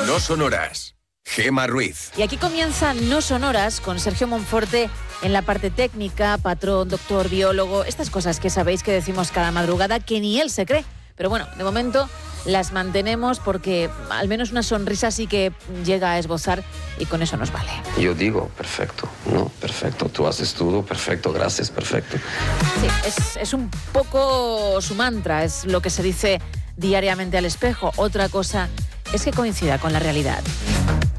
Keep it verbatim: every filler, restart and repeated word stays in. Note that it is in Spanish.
No Sonoras. Gema Ruiz. Y aquí comienza No Sonoras con Sergio Monforte en la parte técnica, patrón, doctor, biólogo, estas cosas que sabéis que decimos cada madrugada que ni él se cree. Pero bueno, de momento las mantenemos porque al menos una sonrisa sí que llega a esbozar y con eso nos vale. Yo digo, perfecto, ¿no? Perfecto, tú haces todo, perfecto, gracias, perfecto. Sí, es, es un poco su mantra, es lo que se dice diariamente al espejo. Otra cosa es que coincida con la realidad.